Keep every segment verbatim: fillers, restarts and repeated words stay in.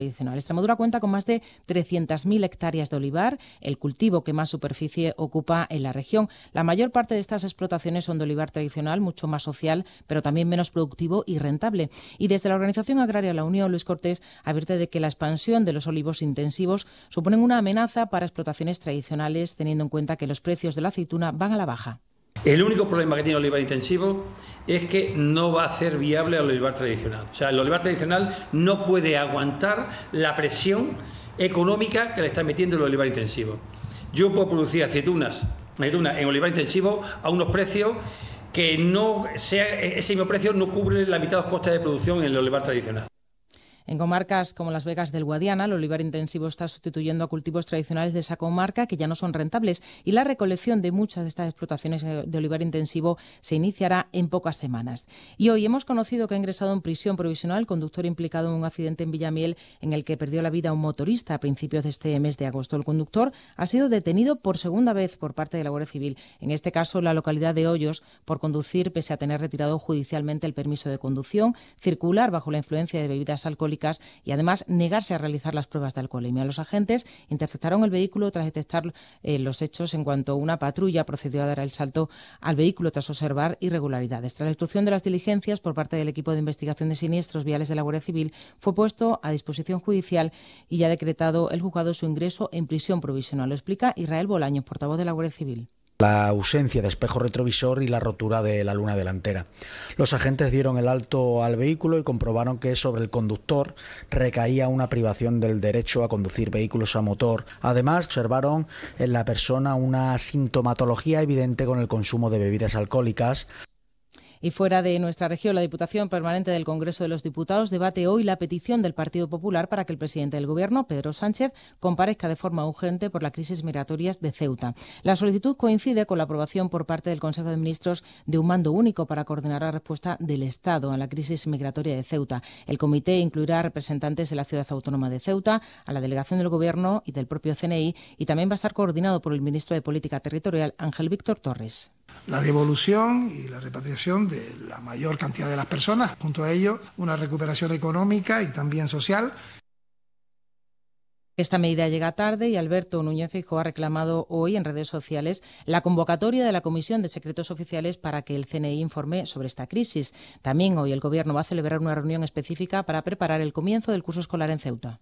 tradicional. Extremadura cuenta con más de trescientas mil hectáreas de olivar, el cultivo que más superficie ocupa en la región. La mayor parte de estas explotaciones son de olivar tradicional, mucho más social, pero también menos productivo y rentable. Y desde la Organización Agraria La Unión, Luis Cortés advierte de que la expansión de los olivos intensivos suponen una amenaza para explotaciones tradicionales, teniendo en cuenta que los precios de la aceituna van a la baja. El único problema que tiene el olivar intensivo es que no va a hacer viable al olivar tradicional. O sea, el olivar tradicional no puede aguantar la presión económica que le está metiendo el olivar intensivo. Yo puedo producir aceitunas, aceitunas en olivar intensivo a unos precios que no sea, ese mismo precio no cubre la mitad de los costes de producción en el olivar tradicional. En comarcas como Las Vegas del Guadiana, el olivar intensivo está sustituyendo a cultivos tradicionales de esa comarca que ya no son rentables, y la recolección de muchas de estas explotaciones de olivar intensivo se iniciará en pocas semanas. Y hoy hemos conocido que ha ingresado en prisión provisional el conductor implicado en un accidente en Villamiel en el que perdió la vida un motorista a principios de este mes de agosto. El conductor ha sido detenido por segunda vez por parte de la Guardia Civil, en este caso en la localidad de Hoyos, por conducir pese a tener retirado judicialmente el permiso de conducción, circular bajo la influencia de bebidas alcohólicas y además negarse a realizar las pruebas de alcoholemia. Los agentes interceptaron el vehículo tras detectar eh, los hechos en cuanto una patrulla procedió a dar el salto al vehículo tras observar irregularidades. Tras la instrucción de las diligencias por parte del equipo de investigación de siniestros viales de la Guardia Civil, fue puesto a disposición judicial y ya ha decretado el juzgado su ingreso en prisión provisional. Lo explica Israel Bolaños, portavoz de la Guardia Civil. La ausencia de espejo retrovisor y la rotura de la luna delantera. Los agentes dieron el alto al vehículo y comprobaron que sobre el conductor recaía una privación del derecho a conducir vehículos a motor. Además, observaron en la persona una sintomatología evidente con el consumo de bebidas alcohólicas. Y fuera de nuestra región, la Diputación Permanente del Congreso de los Diputados debate hoy la petición del Partido Popular para que el presidente del Gobierno, Pedro Sánchez, comparezca de forma urgente por la crisis migratoria de Ceuta. La solicitud coincide con la aprobación por parte del Consejo de Ministros de un mando único para coordinar la respuesta del Estado a la crisis migratoria de Ceuta. El comité incluirá a representantes de la Ciudad Autónoma de Ceuta, a la delegación del Gobierno y del propio C N I, y también va a estar coordinado por el ministro de Política Territorial, Ángel Víctor Torres. La devolución y la repatriación de la mayor cantidad de las personas, junto a ello una recuperación económica y también social. Esta medida llega tarde y Alberto Núñez Feijóo ha reclamado hoy en redes sociales la convocatoria de la Comisión de Secretos Oficiales para que el C N I informe sobre esta crisis. También hoy el Gobierno va a celebrar una reunión específica para preparar el comienzo del curso escolar en Ceuta.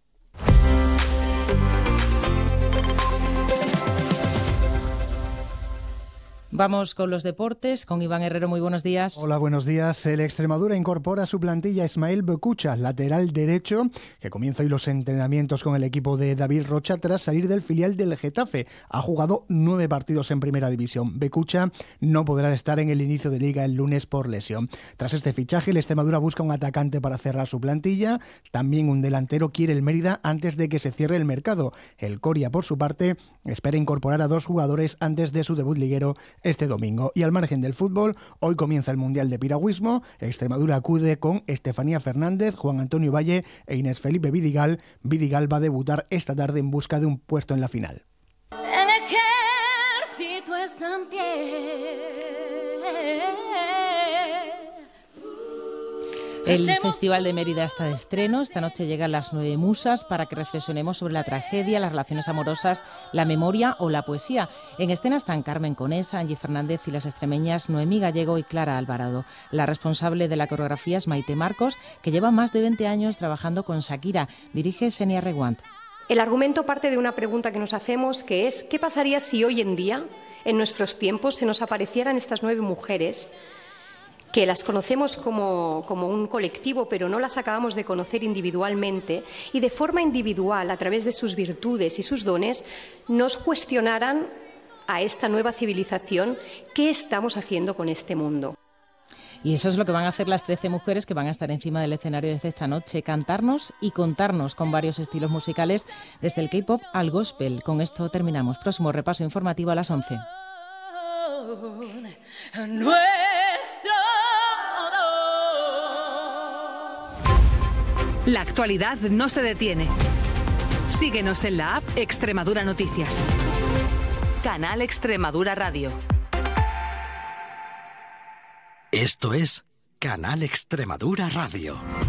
Vamos con los deportes, con Iván Herrero. Muy buenos días. Hola, buenos días. El Extremadura incorpora a su plantilla a Ismael Becucha, lateral derecho, que comienza hoy los entrenamientos con el equipo de David Rocha tras salir del filial del Getafe. Ha jugado nueve partidos en Primera División. Becucha no podrá estar en el inicio de Liga el lunes por lesión. Tras este fichaje, el Extremadura busca un atacante para cerrar su plantilla. También un delantero quiere el Mérida antes de que se cierre el mercado. El Coria, por su parte, espera incorporar a dos jugadores antes de su debut liguero este domingo. Y al margen del fútbol, hoy comienza el Mundial de Piragüismo. Extremadura acude con Estefanía Fernández, Juan Antonio Valle e Inés Felipe Vidigal. Vidigal va a debutar esta tarde en busca de un puesto en la final. El ejército está en pie. El Festival de Mérida está de estreno. Esta noche llegan las nueve musas para que reflexionemos sobre la tragedia, las relaciones amorosas, la memoria o la poesía. En escena están Carmen Conesa, Angie Fernández y las extremeñas Noemí Gallego y Clara Alvarado. La responsable de la coreografía es Maite Marcos, que lleva más de veinte años trabajando con Shakira. Dirige Xenia Reguant. El argumento parte de una pregunta que nos hacemos, que es ¿qué pasaría si hoy en día, en nuestros tiempos, se nos aparecieran estas nueve mujeres que las conocemos como, como un colectivo, pero no las acabamos de conocer individualmente, y de forma individual, a través de sus virtudes y sus dones, nos cuestionaran a esta nueva civilización qué estamos haciendo con este mundo? Y eso es lo que van a hacer las trece mujeres que van a estar encima del escenario desde esta noche, cantarnos y contarnos con varios estilos musicales, desde el K-pop al gospel. Con esto terminamos. Próximo repaso informativo a las once. La actualidad no se detiene. Síguenos en la app Extremadura Noticias. Canal Extremadura Radio. Esto es Canal Extremadura Radio.